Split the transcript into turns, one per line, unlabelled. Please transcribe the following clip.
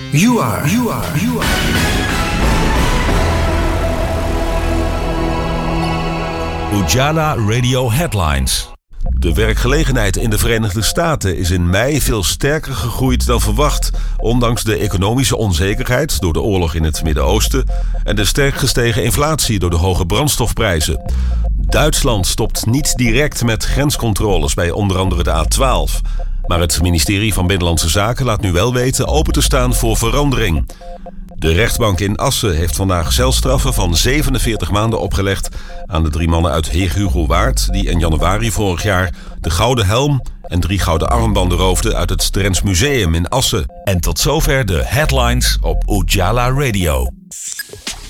You are.
Ujala Radio Headlines. De werkgelegenheid in de Verenigde Staten is in mei veel sterker gegroeid dan verwacht, ondanks de economische onzekerheid door de oorlog in het Midden-Oosten en de sterk gestegen inflatie door de hoge brandstofprijzen. Duitsland stopt niet direct met grenscontroles bij onder andere de A12. Maar het ministerie van Binnenlandse Zaken laat nu wel weten open te staan voor verandering. De rechtbank in Assen heeft vandaag celstraffen van 47 maanden opgelegd aan de 3 mannen uit Heerhugowaard die in januari vorig jaar de gouden helm en 3 gouden armbanden roofden uit het Drents Museum in Assen.
En tot zover de headlines op Ujala Radio.